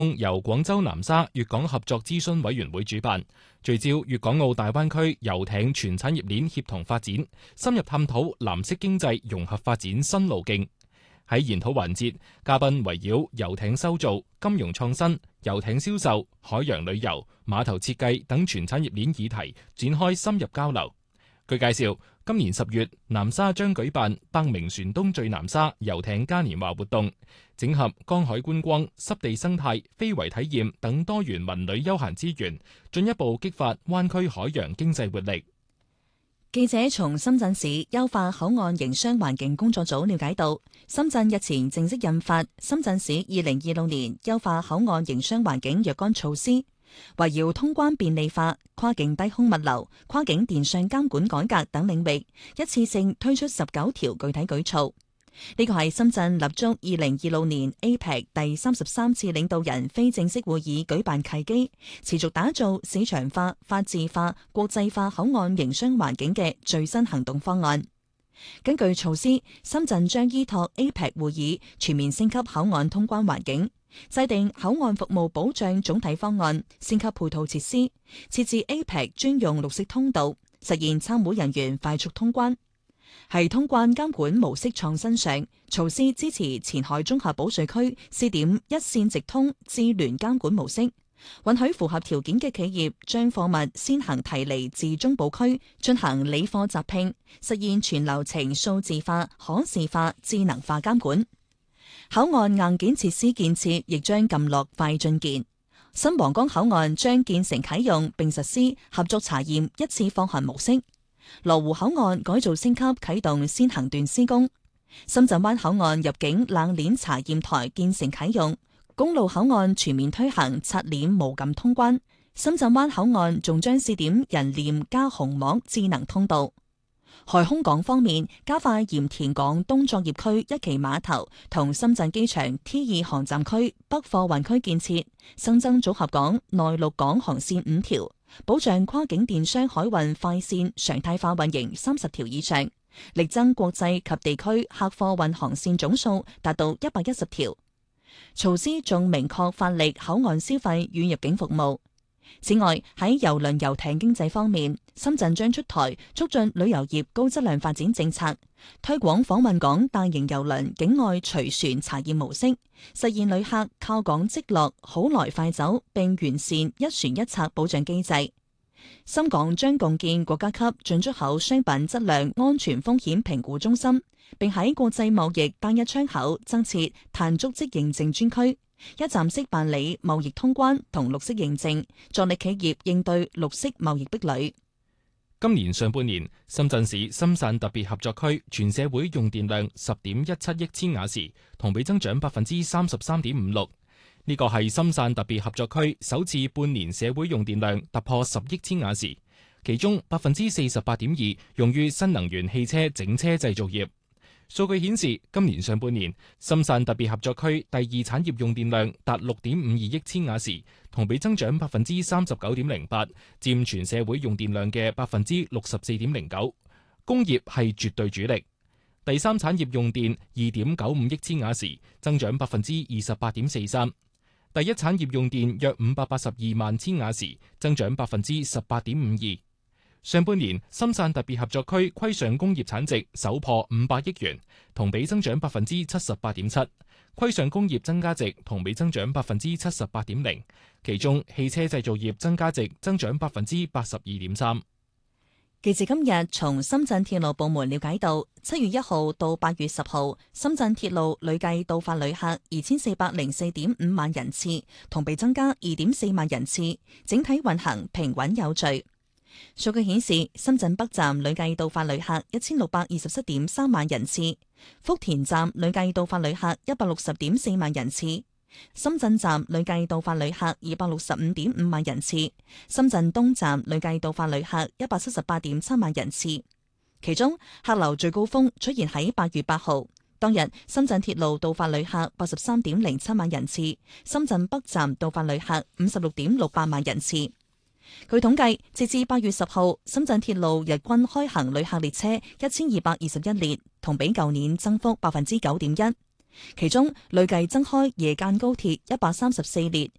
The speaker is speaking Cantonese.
由廣州南沙粵港合作諮詢委員會主辦，聚焦粵港澳大灣區遊艇全產業鏈協同發展，深入探討藍色經濟融合發展新路徑。喺研討環節，嘉賓圍繞遊艇修造、金融創新、遊艇銷售、海洋旅遊、碼頭設計等全產業鏈議題展開深入交流。據介紹，今年10月，南沙將舉辦百名船東聚南沙遊艇嘉年華活動，整合江海觀光、濕地生態、非遺體驗等多元文旅休閒資源，進一步激發灣區海洋經濟活力。 記者從深圳市優化口岸營商環境工作組了解到，深圳日前正式印發《深圳市2026年優化口岸營商環境若干措施》，圍繞通關便利化、跨境低空物流、跨境電商監管改革等領域，一次性推出19條具體舉措。呢個係深圳立足2026年 APEC 第33次領導人非正式會議舉辦契機，持續打造市場化、法治化、國際化口岸營商環境嘅最新行動方案。根據措施，深圳將依託 APEC 會議全面升級口岸通關環境，制定口岸服務保障總體方案，升級配套設施，設置 APEC 專用綠色通道，實現參會人員快速通關。喺通關監管模式創新上，措施支持前海綜合保稅區試點一線直通智聯監管模式，允許符合條件嘅企業將貨物先行提離至中保區進行理貨集拼，實現全流程數字化、可視化、智能化監管。口岸硬件設施建設亦將撳落快進鍵。新皇崗口岸將建成啟用並實施合作查驗一次放行模式。羅湖口岸改造升級啟動先行段施工，深圳灣口岸入境冷鏈查驗台建成啟用，公路口岸全面推行擦臉無感通關，深圳灣口岸仲將試點人臉加紅膜智能通道。海空港方面，加快鹽田港東作業區一期碼頭同深圳機場 T2 航站區北貨運區建設，新增組合港內陸港航線5條。保障跨境電商海運快線常態化運營30條以上，力增國際及地區客貨運航線總數達到110條。措施仲明確發力口岸消費與入境服務。此外，喺郵輪遊艇經濟方面，深圳將出台促進旅遊業高質量發展政策，推廣訪問港大型郵輪境外隨船查驗模式，實現旅客靠港即落、好來快走，並完善一船一策保障機制。深港將共建國家級進出口商品質量安全風險評估中心，並喺國際貿易單一窗口增設碳足跡認證專區，一站式辦理貿易通關同綠色認證，助力企業應對綠色貿易壁壘。 今年上半年，深圳市深汕特別合作區全社會用電量10.17億千瓦時，同比增長33.56%。呢個係深汕特別合作區首次半年社會用電量突破10億千瓦時，其中48.2%用於新能源汽車整車製造業。數據顯示，今年上半年深汕特別合作區第二產業用電量達6.52億千瓦時，同比增長39.08%，佔全社會用電量嘅64.09%。工業係絕對主力。第三產業用電2.95億千瓦時，增長28.43%。第一產業用電約582萬千瓦時，增長18.52%。上半年，深汕特別合作區規上工業產值首破500億元，同比增長78.7%。規上工業增加值同比增長78.0%，其中汽車製造業增加值增長82.3%。 記者今日從深圳鐵路部門了解到，7月1號到8月10號，深圳鐵路累計到訪旅客2404.5萬人次，同比增加2.4萬人次，整體運行平穩有序。數據顯示，深圳北站累計到訪旅客1627.3萬人次，福田站累計到訪旅客160.4萬人次，深圳站累計到訪旅客265.5萬人次，深圳東站累計到訪旅客178.7萬人次。其中客流最高峰出現喺8月8號，當日深圳鐵路到訪旅客83.07萬人次，深圳北站到訪旅客56.68萬人次。據統計，截至8月10號，深圳鐵路日均開行旅客列車1221列，同比舊年增幅9.1%。 其中累計增開夜間高鐵134列，